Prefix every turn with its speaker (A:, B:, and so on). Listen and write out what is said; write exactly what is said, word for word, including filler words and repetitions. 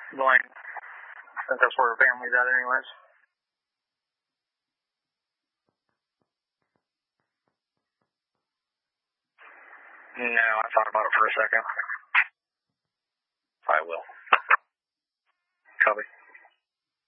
A: Blaine. I think that's where her family's at anyways. No, I thought about it for a second. I will. Copy.